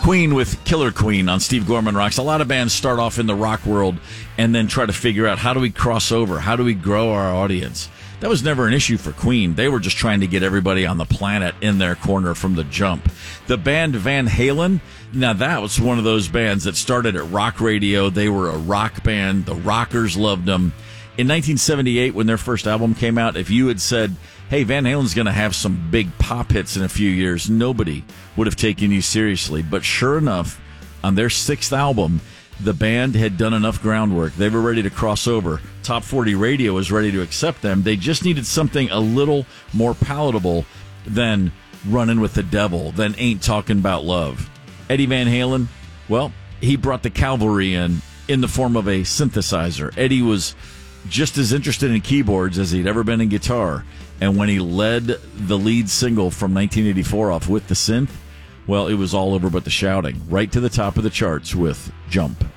Queen with Killer Queen on Steve Gorman Rocks. A lot of bands start off in the rock world and then try to figure out, how do we cross over? How do we grow our audience? That was never an issue for Queen. They were just trying to get everybody on the planet in their corner from the jump. The band Van Halen, now that was one of those bands that started at rock radio. They were a rock band. The rockers loved them. In 1978, when their first album came out, if you had said, hey, Van Halen's going to have some big pop hits in a few years, nobody would have taken you seriously. But sure enough, on their sixth album, the band had done enough groundwork. They were ready to cross over. Top 40 Radio was ready to accept them. They just needed something a little more palatable than Running with the Devil, than Ain't Talking About Love. Eddie Van Halen, well, he brought the cavalry in the form of a synthesizer. Eddie was just as interested in keyboards as he'd ever been in guitar. And when he led the lead single from 1984 off with the synth, well, it was all over but the shouting. Right to the top of the charts with Jump.